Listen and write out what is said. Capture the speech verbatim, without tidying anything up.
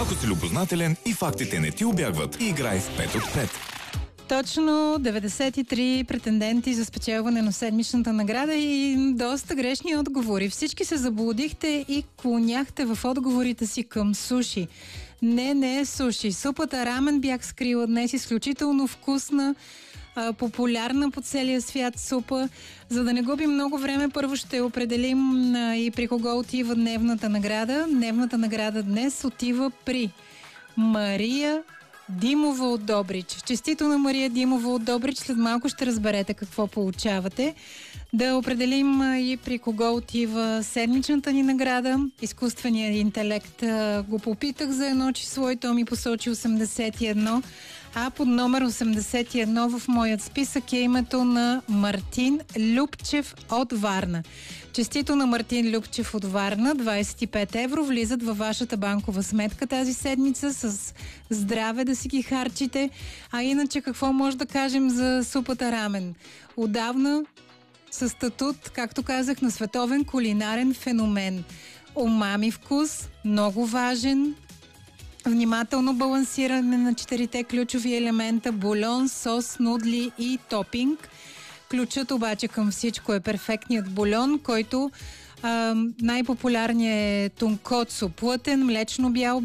Ако си любознателен и фактите не ти убягват, играй в пет от пет. Точно деветдесет и три претенденти за спечелване на седмичната награда и доста грешни отговори. Всички се заблудихте и клоняхте в отговорите си към суши. Не, не е суши. Супата рамен бях скрила днес, изключително вкусна, популярна по целия свят супа. За да не губим много време, първо ще определим и при кого отива дневната награда. Дневната награда днес отива при Мария Димова от Добрич. Честито на Мария Димова от Добрич. След малко ще разберете какво получавате. Да определим и при кого отива седмичната ни награда. Изкуственият интелект го попитах за едно число и то ми посочи осемдесет и едно. А под номер осемдесет и едно в моят списък е името на Мартин Любчев от Варна. Честито на Мартин Любчев от Варна. двадесет и пет евро влизат във вашата банкова сметка тази седмица. С здраве да си ги харчите. А иначе какво може да кажем за супата рамен? Отдавна със статут, както казах, на световен кулинарен феномен. Умами вкус, много важен, внимателно балансиране на четирите ключови елемента: бульон, сос, нудли и топинг. Ключът обаче към всичко е перфектният бульон, който а, най-популярният е тункоцо, плътен, млечно бял